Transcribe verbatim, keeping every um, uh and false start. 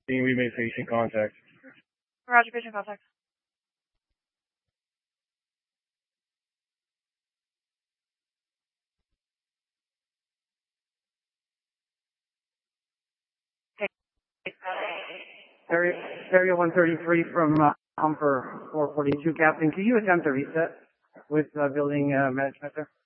We made patient contact. Roger, patient contact. Area, area one thirty-three from uh, Humper four forty-two, Captain. Can you attempt a reset with uh, building uh, management there?